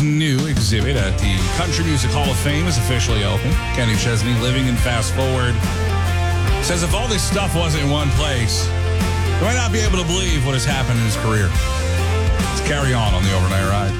new exhibit at the Country Music Hall of Fame is officially open. Kenny Chesney, living in Fast Forward, says if all this stuff wasn't in one place, you might not be able to believe what has happened in his career. Let's carry on the Overnight Ride.